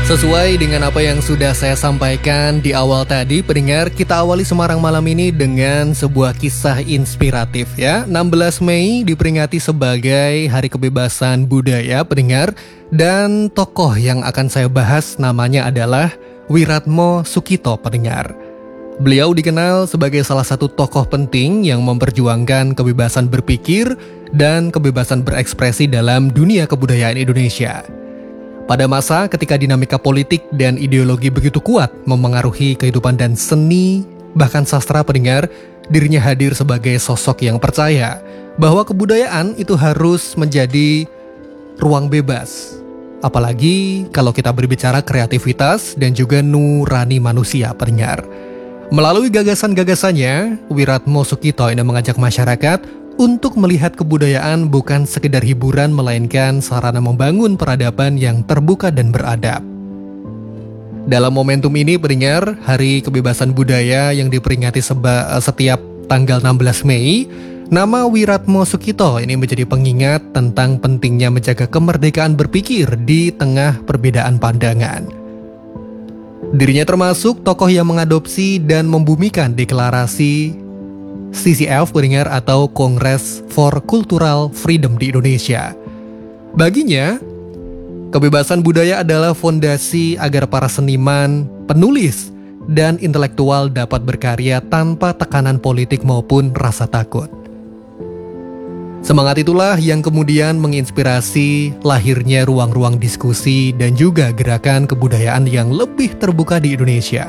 Sesuai dengan apa yang sudah saya sampaikan di awal tadi, pendengar, kita awali Semarang malam ini dengan sebuah kisah inspiratif ya. 16 Mei diperingati sebagai Hari Kebebasan Budaya, pendengar. Dan tokoh yang akan saya bahas namanya adalah Wiratmo Sukito, pendengar. Beliau dikenal sebagai salah satu tokoh penting yang memperjuangkan kebebasan berpikir dan kebebasan berekspresi dalam dunia kebudayaan Indonesia. Pada masa ketika dinamika politik dan ideologi begitu kuat memengaruhi kehidupan dan seni, bahkan sastra, pendengar, dirinya hadir sebagai sosok yang percaya bahwa kebudayaan itu harus menjadi ruang bebas. Apalagi kalau kita berbicara kreativitas dan juga nurani manusia, pendengar. Melalui gagasan-gagasannya, Wiratmo Sukito ini mengajak masyarakat untuk melihat kebudayaan bukan sekedar hiburan, melainkan sarana membangun peradaban yang terbuka dan beradab. Dalam momentum ini, pendengar, Hari Kebebasan Budaya yang diperingati setiap tanggal 16 Mei, nama Wiratmo Sukito ini menjadi pengingat tentang pentingnya menjaga kemerdekaan berpikir di tengah perbedaan pandangan. Dirinya termasuk tokoh yang mengadopsi dan membumikan deklarasi CCF, pendengar, atau Congress for Cultural Freedom di Indonesia. Baginya, kebebasan budaya adalah fondasi agar para seniman, penulis, dan intelektual dapat berkarya tanpa tekanan politik maupun rasa takut. Semangat itulah yang kemudian menginspirasi lahirnya ruang-ruang diskusi dan juga gerakan kebudayaan yang lebih terbuka di Indonesia.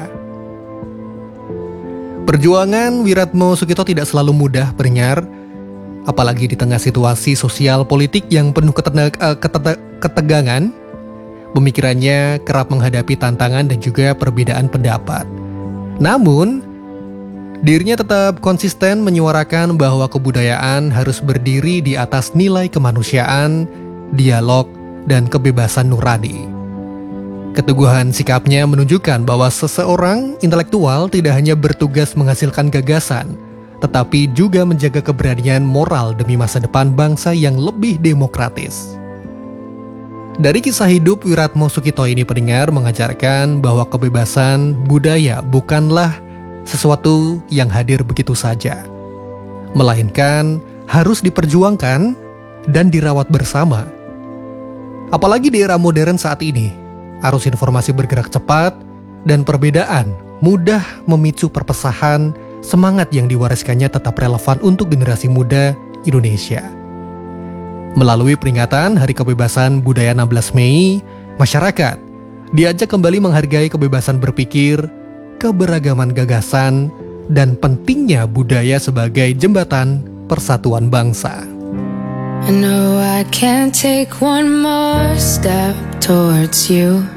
Perjuangan Wiratmo Sukito tidak selalu mudah, pendengar, apalagi di tengah situasi sosial politik yang penuh ketegangan. Pemikirannya kerap menghadapi tantangan dan juga perbedaan pendapat. Namun, dirinya tetap konsisten menyuarakan bahwa kebudayaan harus berdiri di atas nilai kemanusiaan, dialog, dan kebebasan nurani. Keteguhan sikapnya menunjukkan bahwa seseorang intelektual tidak hanya bertugas menghasilkan gagasan, tetapi juga menjaga keberanian moral demi masa depan bangsa yang lebih demokratis. Dari kisah hidup Wiratmo Sukito ini, pendengar, mengajarkan bahwa kebebasan budaya bukanlah sesuatu yang hadir begitu saja, melainkan harus diperjuangkan dan dirawat bersama. Apalagi di era modern saat ini, arus informasi bergerak cepat dan perbedaan mudah memicu perpecahan. Semangat yang diwariskannya tetap relevan untuk generasi muda Indonesia. Melalui peringatan Hari Kebebasan Budaya 16 Mei, masyarakat diajak kembali menghargai kebebasan berpikir, keberagaman gagasan, dan pentingnya budaya sebagai jembatan persatuan bangsa. I know I can't take one more step towards you.